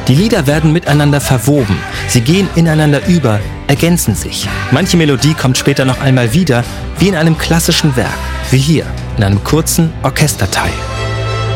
Die Lieder werden miteinander verwoben, sie gehen ineinander über, ergänzen sich. Manche Melodie kommt später noch einmal wieder, wie in einem klassischen Werk, wie hier, in einem kurzen Orchesterteil.